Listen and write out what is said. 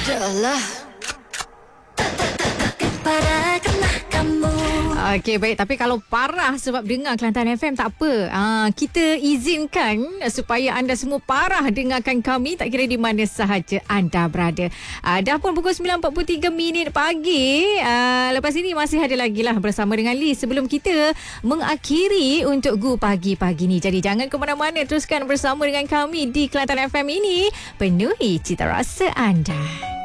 Adalah Parakanlah kamu. Okey, baik. Tapi kalau parah sebab dengar Kelantan FM, tak apa. Kita izinkan supaya anda semua parah dengarkan kami, tak kira di mana sahaja anda berada. Dah pun pukul 9.43 pagi. Lepas ini masih ada lagi lah bersama dengan Liz sebelum kita mengakhiri untuk Gu pagi-pagi ni. Jadi jangan ke mana-mana, teruskan bersama dengan kami di Kelantan FM ini. Penuhi cita rasa anda.